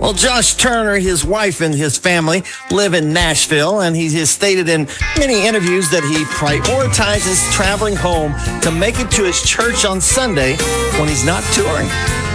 Well, Josh Turner, his wife, and his family live in Nashville, and he has stated in many interviews that he prioritizes traveling home to make it to his church on Sunday when he's not touring.